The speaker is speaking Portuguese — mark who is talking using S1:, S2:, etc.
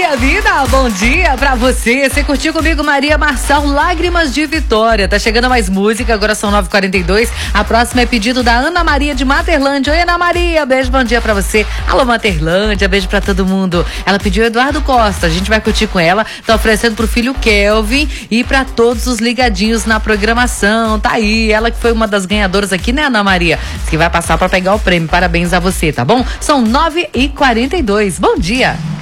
S1: minha vida, bom dia pra você. Você curtiu comigo Maria Marçal, Lágrimas de Vitória. Tá chegando mais música, agora são 9h42. A próxima é pedido da Ana Maria de Materlândia. Oi, Ana Maria, beijo, bom dia pra você. Alô, Materlândia, beijo pra todo mundo. Ela pediu Eduardo Costa, a gente vai curtir com ela. Tá oferecendo pro filho Kelvin e pra todos os ligadinhos na programação. Tá aí, ela que foi uma das ganhadoras aqui, né, Ana Maria? Diz que vai passar pra pegar o prêmio. Parabéns a você, tá bom? São 9h42. Bom dia.